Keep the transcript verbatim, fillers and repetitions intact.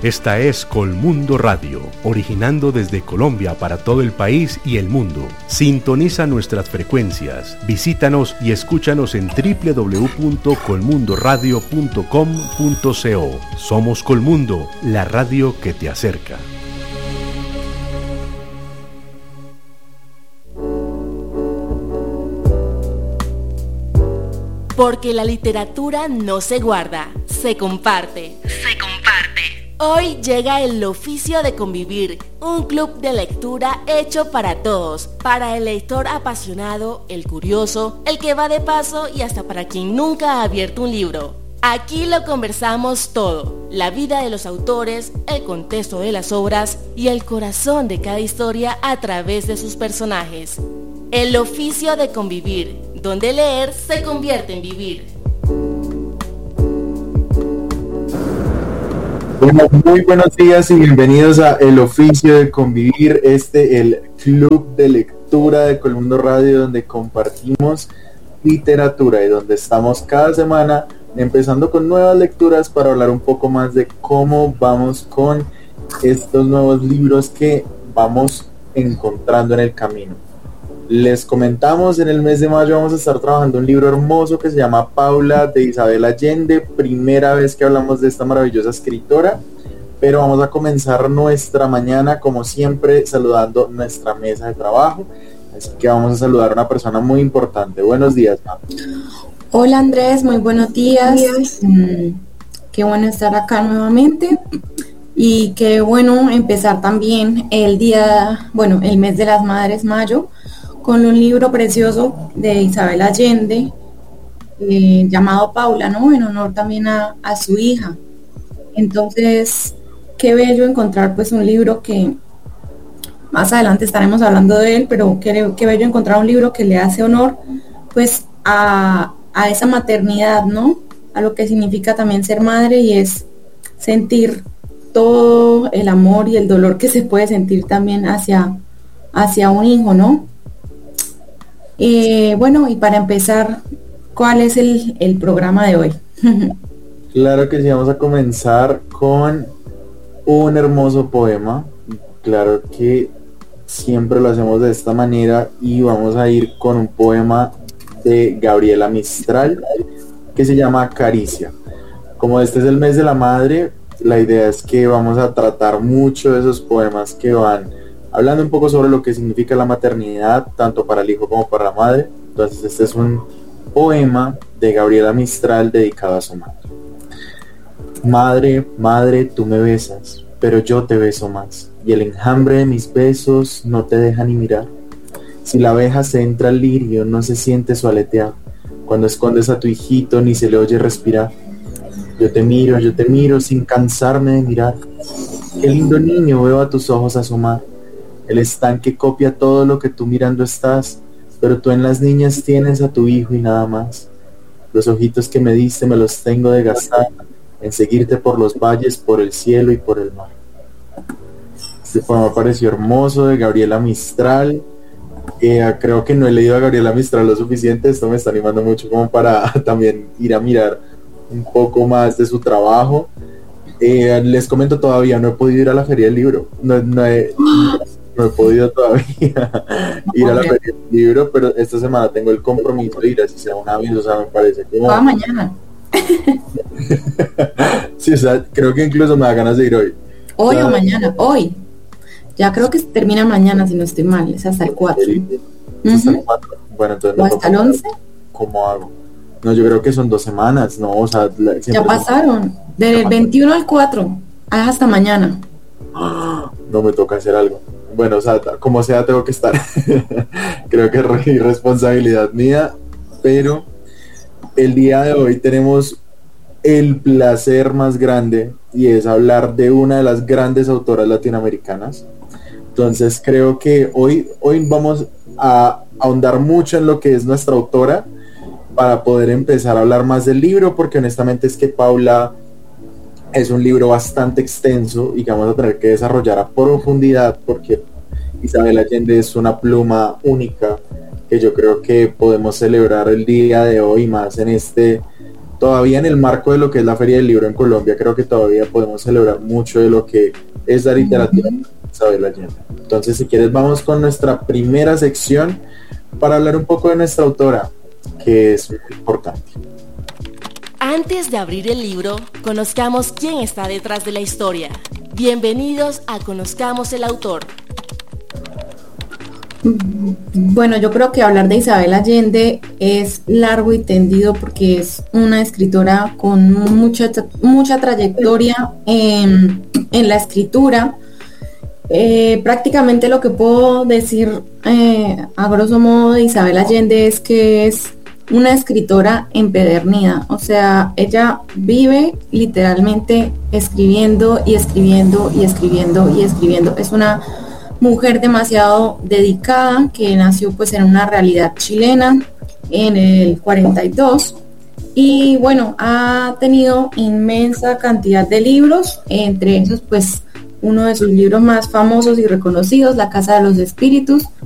Esta es Colmundo Radio, originando desde Colombia para todo el país y el mundo. Sintoniza nuestras frecuencias, visítanos y escúchanos en doble u doble u doble u punto colmundo radio punto com punto co. Somos Colmundo, la radio que te acerca. Porque la literatura no se guarda, se comparte. Se comparte. Hoy llega el oficio de convivir, un club de lectura hecho para todos, para el lector apasionado, el curioso, el que va de paso y hasta para quien nunca ha abierto un libro. Aquí lo conversamos todo, la vida de los autores, el contexto de las obras y el corazón de cada historia a través de sus personajes. El oficio de convivir, donde leer se convierte en vivir. Bueno, muy buenos días y bienvenidos a El Oficio de Convivir, este el club de lectura de Colmundo Radio, donde compartimos literatura y donde estamos cada semana empezando con nuevas lecturas para hablar un poco más de cómo vamos con estos nuevos libros que vamos encontrando en el camino. Les comentamos, en el mes de mayo vamos a estar trabajando un libro hermoso que se llama Paula, de Isabel Allende, primera vez que hablamos de esta maravillosa escritora, pero vamos a comenzar nuestra mañana como siempre saludando nuestra mesa de trabajo, así que vamos a saludar a una persona muy importante. Buenos días, Pam. Hola Andrés, muy buenos días, días. Mm, qué bueno estar acá nuevamente y qué bueno empezar también el día, bueno, el mes de las madres, mayo, con un libro precioso de Isabel Allende, eh, llamado Paula, ¿no? En honor también a, a su hija. Entonces, qué bello encontrar pues un libro que, más adelante estaremos hablando de él, pero qué, qué bello encontrar un libro que le hace honor pues a, a esa maternidad, ¿no? A lo que significa también ser madre, y es sentir todo el amor y el dolor que se puede sentir también hacia, hacia un hijo, ¿no? Eh, bueno, y para empezar, ¿cuál es el, el programa de hoy? Claro que sí, vamos a comenzar con un hermoso poema. Claro que siempre lo hacemos de esta manera y vamos a ir con un poema de Gabriela Mistral que se llama Caricia. Como este es el mes de la madre, la idea es que vamos a tratar mucho de esos poemas que van hablando un poco sobre lo que significa la maternidad, tanto para el hijo como para la madre. Entonces este es un poema de Gabriela Mistral dedicado a su madre. Madre, madre, tú me besas, pero yo te beso más, y el enjambre de mis besos no te deja ni mirar. Si la abeja se entra al lirio, no se siente su aletear, cuando escondes a tu hijito ni se le oye respirar. Yo te miro, yo te miro sin cansarme de mirar. Qué lindo niño veo a tus ojos asomar. El estanque copia todo lo que tú mirando estás, pero tú en las niñas tienes a tu hijo y nada más. Los ojitos que me diste me los tengo de gastar en seguirte por los valles, por el cielo y por el mar. Este poema pareció hermoso, de Gabriela Mistral. Eh, creo que no he leído a Gabriela Mistral lo suficiente, esto me está animando mucho como para también ir a mirar un poco más de su trabajo. Eh, les comento, todavía no he podido ir a la feria del libro, no, no he... No he podido todavía ir a la feria del libro, pero esta semana tengo el compromiso de ir, así sea una vez, o sea, me parece como... Ah, mañana. Sí, o sea, creo que incluso me da ganas de ir hoy. Hoy o, sea, o mañana, hoy. Ya creo que termina mañana, si no estoy mal, es hasta el cuatro. Uh-huh. Hasta el cuatro. Bueno, entonces... ¿O hasta el once? ¿Cómo hago? No, yo creo que son dos semanas, ¿no? O sea... Ya pasaron, del veintiuno al cuatro, hasta mañana. No, me toca hacer algo. Bueno, o sea, como sea tengo que estar. Creo que es irresponsabilidad mía, pero el día de hoy tenemos el placer más grande, y es hablar de una de las grandes autoras latinoamericanas. Entonces creo que hoy, hoy vamos a ahondar mucho en lo que es nuestra autora para poder empezar a hablar más del libro, porque honestamente es que Paula es un libro bastante extenso y que vamos a tener que desarrollar a profundidad, porque Isabel Allende es una pluma única que yo creo que podemos celebrar el día de hoy, más en este todavía en el marco de lo que es la Feria del Libro en Colombia, creo que todavía podemos celebrar mucho de lo que es la literatura de Isabel Allende. Entonces, si quieres, vamos con nuestra primera sección para hablar un poco de nuestra autora, que es muy importante. Antes de abrir el libro, conozcamos quién está detrás de la historia. Bienvenidos a Conozcamos el Autor. Bueno, yo creo que hablar de Isabel Allende es largo y tendido porque es una escritora con mucha, mucha trayectoria en, en la escritura. Eh, prácticamente lo que puedo decir eh, a grosso modo de Isabel Allende es que es una escritora empedernida, o sea, ella vive literalmente escribiendo y escribiendo y escribiendo y escribiendo. Es una mujer demasiado dedicada que nació pues en una realidad chilena en el cuarenta y dos y bueno, ha tenido inmensa cantidad de libros, entre esos pues uno de sus libros más famosos y reconocidos, La Casa de los Espíritus,